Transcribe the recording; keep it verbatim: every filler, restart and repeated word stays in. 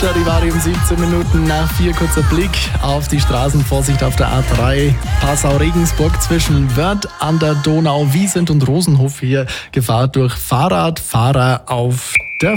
Charivari um siebzehn Minuten nach vier. Kurzer Blick auf die Straßen. Vorsicht auf der A drei Passau-Regensburg zwischen Wörth an der Donau, Wiesent und Rosenhof. Hier Gefahr durch Fahrradfahrer auf